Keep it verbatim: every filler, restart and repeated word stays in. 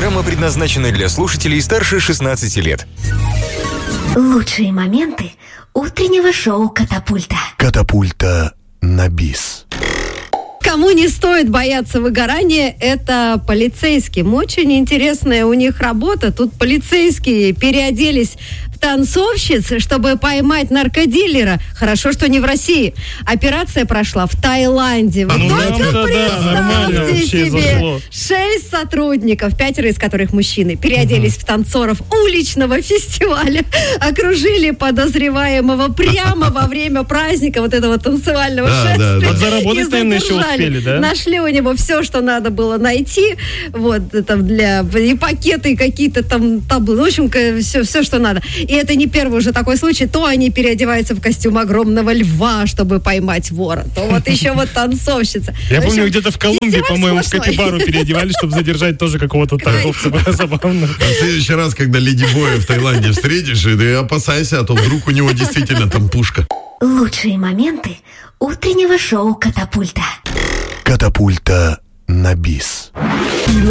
Программа предназначена для слушателей старше шестнадцати лет. Лучшие моменты утреннего шоу «Катапульта». Катапульта на бис. Кому не стоит бояться выгорания, это полицейским. Очень интересная у них работа. Тут полицейские переоделись в танцовщиц, чтобы поймать наркодилера. Хорошо, что не в России. Операция прошла в Таиланде. Вы ну, только да, представьте себе. Шесть сотрудников, пятеро из которых мужчины, переоделись uh-huh. в танцоров уличного фестиваля, окружили подозреваемого прямо во время праздника вот этого танцевального да, шествия. Да, да. Вот заработать, наверное, еще успели, да? Нашли у него все, что надо было найти. Вот, там для... И пакеты, и какие-то там таблы. В общем, все, все, что надо. И это не первый уже такой случай. То они переодеваются в костюм огромного льва, чтобы поймать вора. То вот еще вот танцовщица. Я помню, где-то в Колумбии, по-моему, в капибару переодевались, чтобы задержать тоже какого-то торговца. Забавно. В следующий раз, когда Леди Боя в Таиланде встретишь, ты опасайся, а то вдруг у него действительно там пушка. Лучшие моменты утреннего шоу «Катапульта». Катапульта на бис.